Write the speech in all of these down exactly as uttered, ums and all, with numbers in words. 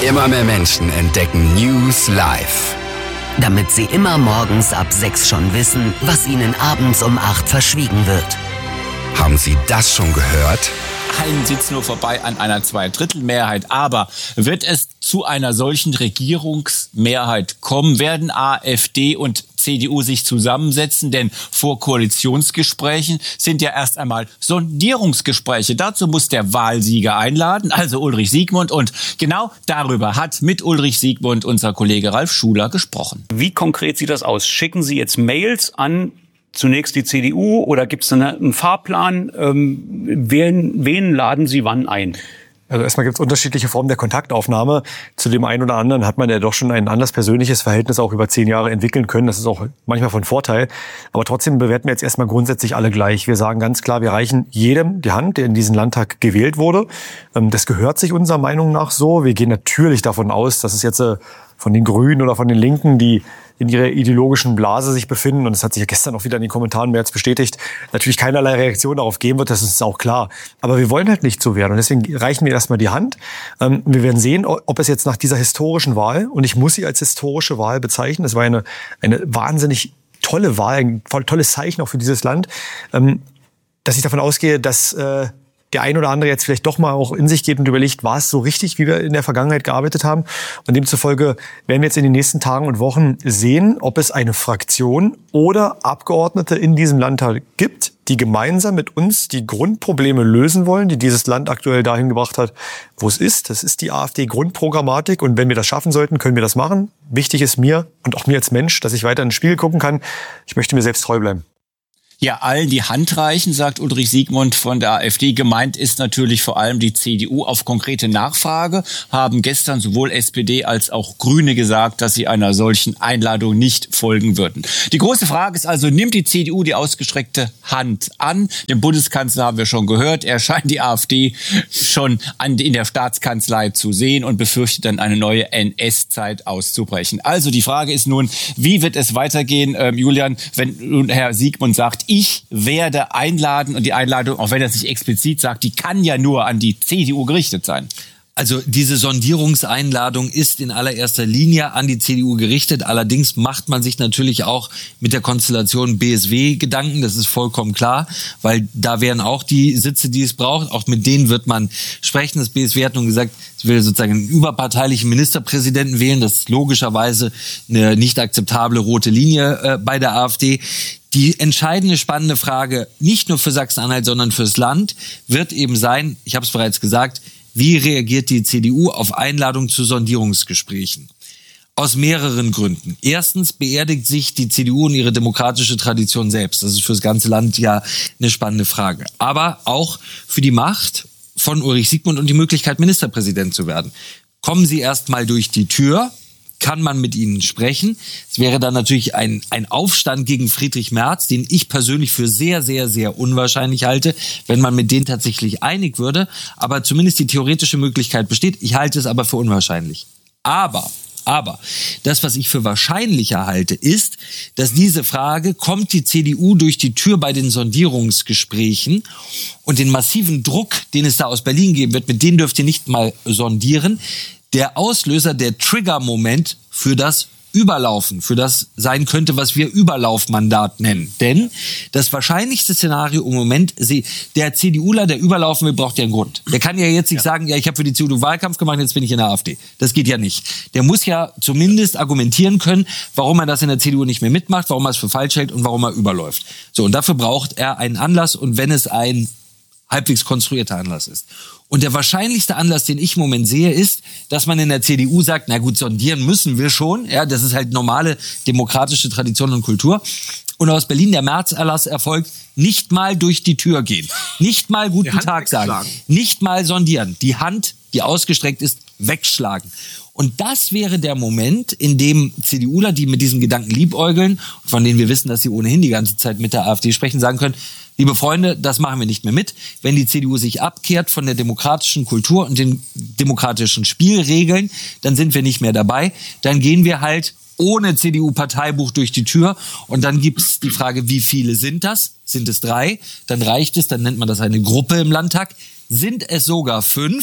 Immer mehr Menschen entdecken News live. Damit sie immer morgens ab sechs schon wissen, was ihnen abends um acht verschwiegen wird. Haben Sie das schon gehört? Ein Sitz nur vorbei an einer Zweidrittelmehrheit. Aber wird es zu einer solchen Regierungsmehrheit kommen? Werden AfD und C D U sich zusammensetzen? Denn vor Koalitionsgesprächen sind ja erst einmal Sondierungsgespräche. Dazu muss der Wahlsieger einladen, also Ulrich Siegmund. Und genau darüber hat mit Ulrich Siegmund unser Kollege Ralf Schuler gesprochen. Wie konkret sieht das aus? Schicken Sie jetzt Mails an zunächst die C D U oder gibt es einen Fahrplan? Ähm, wen, wen laden Sie wann ein? Also erstmal gibt es unterschiedliche Formen der Kontaktaufnahme. Zu dem einen oder anderen hat man ja doch schon ein anderes persönliches Verhältnis auch über zehn Jahre entwickeln können. Das ist auch manchmal von Vorteil. Aber trotzdem bewerten wir jetzt erstmal grundsätzlich alle gleich. Wir sagen ganz klar, wir reichen jedem die Hand, der in diesen Landtag gewählt wurde. Das gehört sich unserer Meinung nach so. Wir gehen natürlich davon aus, dass es jetzt von den Grünen oder von den Linken, die in ihrer ideologischen Blase sich befinden, und das hat sich ja gestern auch wieder in den Kommentaren mehr als bestätigt, natürlich keinerlei Reaktion darauf geben wird, das ist auch klar. Aber wir wollen halt nicht so werden und deswegen reichen wir erstmal die Hand. Wir werden sehen, ob es jetzt nach dieser historischen Wahl, und ich muss sie als historische Wahl bezeichnen, es war eine, eine wahnsinnig tolle Wahl, ein tolles Zeichen auch für dieses Land, dass ich davon ausgehe, dass der ein oder andere jetzt vielleicht doch mal auch in sich geht und überlegt, war es so richtig, wie wir in der Vergangenheit gearbeitet haben? Und demzufolge werden wir jetzt in den nächsten Tagen und Wochen sehen, ob es eine Fraktion oder Abgeordnete in diesem Landtag gibt, die gemeinsam mit uns die Grundprobleme lösen wollen, die dieses Land aktuell dahin gebracht hat, wo es ist. Das ist die AfD-Grundprogrammatik. Und wenn wir das schaffen sollten, können wir das machen. Wichtig ist mir und auch mir als Mensch, dass ich weiter ins Spiel gucken kann. Ich möchte mir selbst treu bleiben. Ja, allen die Hand reichen, sagt Ulrich Siegmund von der AfD. Gemeint ist natürlich vor allem die C D U. Auf konkrete Nachfrage haben gestern sowohl S P D als auch Grüne gesagt, dass sie einer solchen Einladung nicht folgen würden. Die große Frage ist also, nimmt die C D U die ausgestreckte Hand an? Den Bundeskanzler haben wir schon gehört. Er scheint die AfD schon an, in der Staatskanzlei zu sehen und befürchtet dann eine neue N S-Zeit auszubrechen. Also die Frage ist nun, wie wird es weitergehen, ähm, Julian, wenn nun Herr Siegmund sagt, ich werde einladen, und die Einladung, auch wenn er es nicht explizit sagt, die kann ja nur an die C D U gerichtet sein. Also diese Sondierungseinladung ist in allererster Linie an die C D U gerichtet. Allerdings macht man sich natürlich auch mit der Konstellation B S W Gedanken. Das ist vollkommen klar, weil da wären auch die Sitze, die es braucht. Auch mit denen wird man sprechen. Das B S W hat nun gesagt, es will sozusagen einen überparteilichen Ministerpräsidenten wählen. Das ist logischerweise eine nicht akzeptable rote Linie äh, bei der AfD. Die entscheidende, spannende Frage, nicht nur für Sachsen-Anhalt, sondern fürs Land, wird eben sein, ich habe es bereits gesagt, wie reagiert die C D U auf Einladung zu Sondierungsgesprächen? Aus mehreren Gründen. Erstens beerdigt sich die C D U und ihre demokratische Tradition selbst. Das ist für das ganze Land ja eine spannende Frage. Aber auch für die Macht von Ulrich Siegmund und die Möglichkeit, Ministerpräsident zu werden. Kommen Sie erst mal durch die Tür, kann man mit ihnen sprechen. Es wäre dann natürlich ein, ein Aufstand gegen Friedrich Merz, den ich persönlich für sehr, sehr, sehr unwahrscheinlich halte, wenn man mit denen tatsächlich einig würde. Aber zumindest die theoretische Möglichkeit besteht. Ich halte es aber für unwahrscheinlich. Aber, aber, das, was ich für wahrscheinlicher halte, ist, dass diese Frage, kommt die C D U durch die Tür bei den Sondierungsgesprächen und den massiven Druck, den es da aus Berlin geben wird, mit denen dürft ihr nicht mal sondieren, der Auslöser, der Trigger-Moment für das Überlaufen, für das sein könnte, was wir Überlaufmandat nennen. Denn das wahrscheinlichste Szenario im Moment, der CDUler, der überlaufen will, braucht ja einen Grund. Der kann ja jetzt nicht ja. sagen, ja, ich habe für die C D U Wahlkampf gemacht, jetzt bin ich in der AfD. Das geht ja nicht. Der muss ja zumindest argumentieren können, warum er das in der C D U nicht mehr mitmacht, warum er es für falsch hält und warum er überläuft. So, und dafür braucht er einen Anlass, und wenn es ein halbwegs konstruierter Anlass ist. Und der wahrscheinlichste Anlass, den ich im Moment sehe, ist, dass man in der C D U sagt, na gut, sondieren müssen wir schon. Ja, das ist halt normale demokratische Tradition und Kultur. Und aus Berlin der Märzerlass erfolgt, nicht mal durch die Tür gehen. Nicht mal guten Tag sagen. Nicht mal sondieren. Die Hand, die ausgestreckt ist, wegschlagen. Und das wäre der Moment, in dem CDUler, die mit diesem Gedanken liebäugeln, von denen wir wissen, dass sie ohnehin die ganze Zeit mit der AfD sprechen, sagen können, liebe Freunde, das machen wir nicht mehr mit. Wenn die C D U sich abkehrt von der demokratischen Kultur und den demokratischen Spielregeln, dann sind wir nicht mehr dabei. Dann gehen wir halt ohne C D U-Parteibuch durch die Tür. Und dann gibt es die Frage, wie viele sind das? Sind es drei? Dann reicht es, dann nennt man das eine Gruppe im Landtag. Sind es sogar fünf?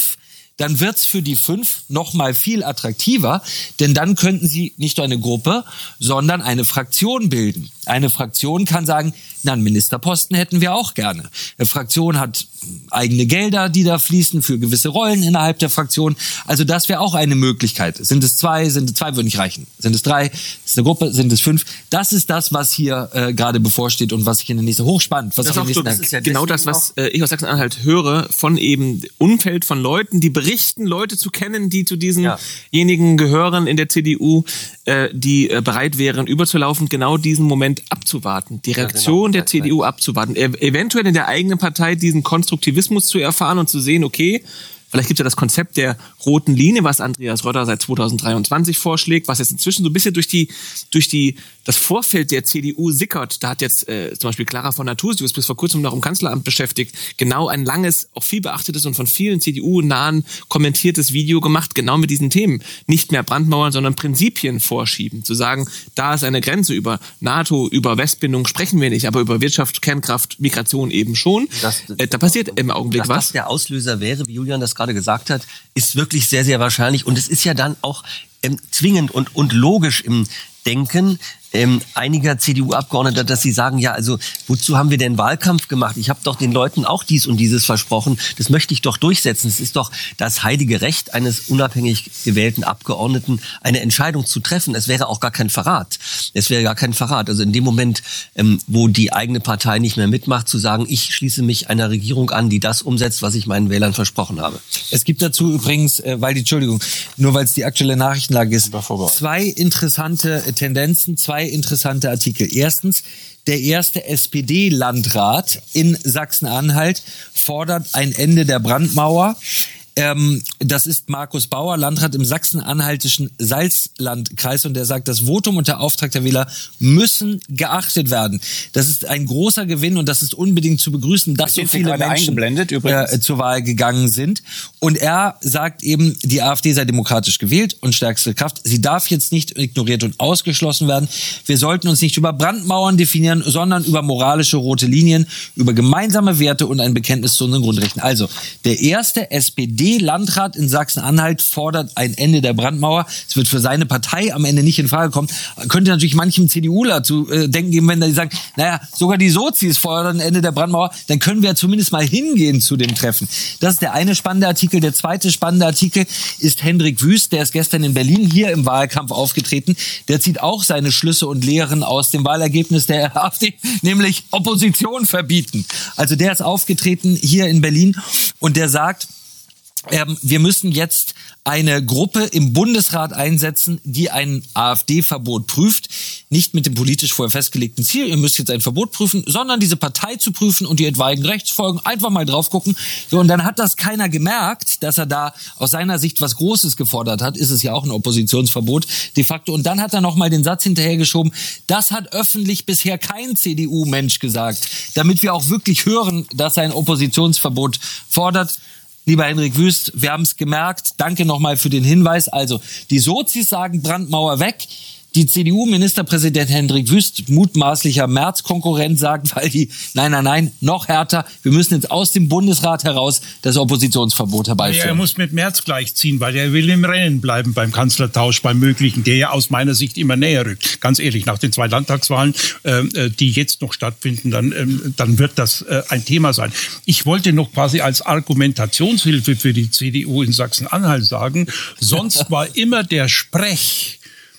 dann wird's für die fünf noch mal viel attraktiver, denn dann könnten sie nicht nur eine Gruppe, sondern eine Fraktion bilden. Eine Fraktion kann sagen, na, einen Ministerposten hätten wir auch gerne. Eine Fraktion hat eigene Gelder, die da fließen für gewisse Rollen innerhalb der Fraktion. Also das wäre auch eine Möglichkeit. Sind es zwei? Sind es zwei, würde nicht reichen. Sind es drei? Ist es eine Gruppe? Sind es fünf? Das ist das, was hier äh, gerade bevorsteht und was ich in der nächsten hochspannend. Was das, ich in auch so, der das nächsten ist ja genau das, was äh, ich aus Sachsen-Anhalt höre, von eben Umfeld von Leuten, die berichten, Leute zu kennen, die zu diesenjenigen ja. gehören in der C D U, äh, die äh, bereit wären, überzulaufen, genau diesen Moment abzuwarten. Die Reaktion ja, genau. der C D U abzuwarten. E- eventuell in der eigenen Partei diesen Konstruktivismus zu erfahren und zu sehen, okay, vielleicht gibt es ja das Konzept der roten Linie, was Andreas Rötter seit zweitausenddreiundzwanzig vorschlägt, was jetzt inzwischen so ein bisschen durch die durch die das Vorfeld der C D U sickert. Da hat jetzt äh, zum Beispiel Clara von Natursius bis vor kurzem noch im Kanzleramt beschäftigt, genau ein langes, auch viel beachtetes und von vielen C D U-nahen kommentiertes Video gemacht, genau mit diesen Themen. Nicht mehr Brandmauern, sondern Prinzipien vorschieben. Zu sagen, da ist eine Grenze, über NATO, über Westbindung sprechen wir nicht, aber über Wirtschaft, Kernkraft, Migration eben schon. Das, äh, da passiert im Augenblick dass was. Das der Auslöser wäre, wie Julian das gerade gesagt hat, ist wirklich sehr, sehr wahrscheinlich. Und es ist ja dann auch ähm, zwingend und, und logisch im Denken ähm, einiger C D U-Abgeordneter, dass sie sagen, ja, also wozu haben wir denn Wahlkampf gemacht? Ich habe doch den Leuten auch dies und dieses versprochen. Das möchte ich doch durchsetzen. Es ist doch das heilige Recht eines unabhängig gewählten Abgeordneten, eine Entscheidung zu treffen. Es wäre auch gar kein Verrat. Es wäre gar kein Verrat. Also in dem Moment, ähm, wo die eigene Partei nicht mehr mitmacht, zu sagen, ich schließe mich einer Regierung an, die das umsetzt, was ich meinen Wählern versprochen habe. Es gibt dazu übrigens, äh, weil die, Entschuldigung, nur weil es die aktuelle Nachrichtenlage ist, zwei interessante Tendenzen, zwei interessante Artikel. Erstens, der erste S P D-Landrat in Sachsen-Anhalt fordert ein Ende der Brandmauer. Ähm, das ist Markus Bauer, Landrat im sachsen-anhaltischen Salzlandkreis, und der sagt, das Votum und der Auftrag der Wähler müssen geachtet werden. Das ist ein großer Gewinn und das ist unbedingt zu begrüßen, dass so viele Menschen äh, zur Wahl gegangen sind. Und er sagt eben, die AfD sei demokratisch gewählt und stärkste Kraft. Sie darf jetzt nicht ignoriert und ausgeschlossen werden. Wir sollten uns nicht über Brandmauern definieren, sondern über moralische rote Linien, über gemeinsame Werte und ein Bekenntnis zu unseren Grundrechten. Also, der erste S P D-Landrat in Sachsen-Anhalt fordert ein Ende der Brandmauer. Es wird für seine Partei am Ende nicht in Frage kommen. Könnte natürlich manchem CDUler zu äh, denken geben, wenn die sagen, naja, sogar die Sozis fordern ein Ende der Brandmauer, dann können wir ja zumindest mal hingehen zu dem Treffen. Das ist der eine spannende Artikel. Der zweite spannende Artikel ist Hendrik Wüst, der ist gestern in Berlin hier im Wahlkampf aufgetreten. Der zieht auch seine Schlüsse und Lehren aus dem Wahlergebnis der AfD, nämlich Opposition verbieten. Also der ist aufgetreten hier in Berlin und der sagt, Ähm, wir müssen jetzt eine Gruppe im Bundesrat einsetzen, die ein AfD-Verbot prüft. Nicht mit dem politisch vorher festgelegten Ziel, ihr müsst jetzt ein Verbot prüfen, sondern diese Partei zu prüfen und die etwaigen Rechtsfolgen. Einfach mal drauf gucken. So, und dann hat das keiner gemerkt, dass er da aus seiner Sicht was Großes gefordert hat. Ist es ja auch ein Oppositionsverbot de facto. Und dann hat er noch mal den Satz hinterhergeschoben, das hat öffentlich bisher kein C D U-Mensch gesagt. Damit wir auch wirklich hören, dass er ein Oppositionsverbot fordert. Lieber Hendrik Wüst, wir haben es gemerkt. Danke nochmal für den Hinweis. Also, die Sozis sagen Brandmauer weg. Die C D U-Ministerpräsident Hendrik Wüst, mutmaßlicher Merz-Konkurrent, sagt, weil die, nein, nein, nein, noch härter, wir müssen jetzt aus dem Bundesrat heraus das Oppositionsverbot herbeiführen. Ja, er muss mit Merz gleichziehen, weil er will im Rennen bleiben beim Kanzlertausch, beim Möglichen, der ja aus meiner Sicht immer näher rückt. Ganz ehrlich, nach den zwei Landtagswahlen, äh, die jetzt noch stattfinden, dann, äh, dann wird das äh, ein Thema sein. Ich wollte noch quasi als Argumentationshilfe für die C D U in Sachsen-Anhalt sagen, sonst war immer der Sprech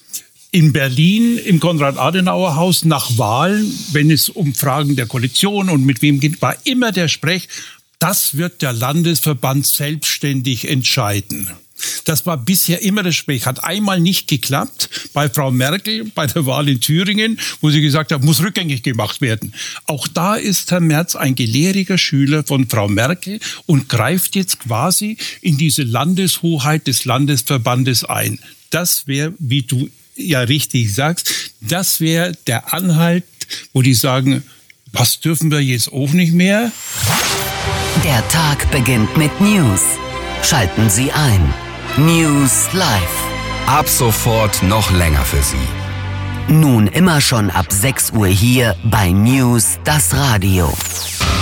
in Berlin im Konrad-Adenauer-Haus nach Wahlen, wenn es um Fragen der Koalition und mit wem geht, war immer der Sprech, das wird der Landesverband selbstständig entscheiden. Das war bisher immer das Sprech. Hat einmal nicht geklappt bei Frau Merkel, bei der Wahl in Thüringen, wo sie gesagt hat, muss rückgängig gemacht werden. Auch da ist Herr Merz ein gelehriger Schüler von Frau Merkel und greift jetzt quasi in diese Landeshoheit des Landesverbandes ein. Das wäre, wie du ja richtig sagst, das wäre der Anhalt, wo die sagen, was dürfen wir jetzt auch nicht mehr? Der Tag beginnt mit News. Schalten Sie ein. News Live. Ab sofort noch länger für Sie. Nun immer schon ab sechs Uhr hier bei News das Radio.